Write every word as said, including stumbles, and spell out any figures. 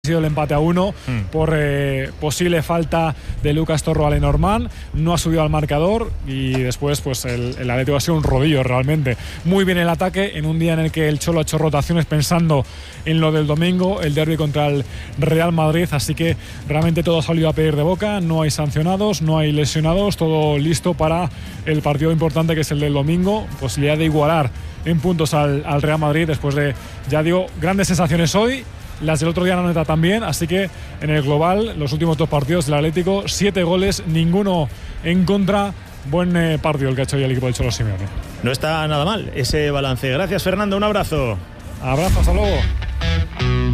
Ha sido el empate a uno mm. por eh, posible falta de Lucas Torro a Lenormand. No ha subido al marcador y después pues el, el Atlético ha sido un rodillo realmente. Muy bien el ataque en un día en el que el Cholo ha hecho rotaciones pensando en lo del domingo, el derbi contra el Real Madrid, así que realmente todo ha salido a pedir de boca. No hay sancionados, no hay lesionados, todo listo para el partido importante que es el del domingo. Posibilidad de igualar en puntos al, al Real Madrid después de, ya digo, grandes sensaciones hoy. Las del otro día no neta también, así que en el global, los últimos dos partidos del Atlético, siete goles, ninguno en contra. Buen eh, partido el que ha hecho hoy el equipo del Cholo Simeone. No está nada mal ese balance. Gracias, Fernando, un abrazo. Abrazo, hasta luego.